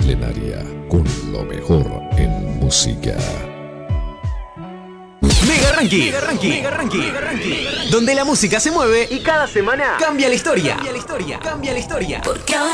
Milenaria, con lo mejor en música. Mega Ranking. Donde la música se mueve y cada semana cambia la historia. Cambia la historia. Porque ahora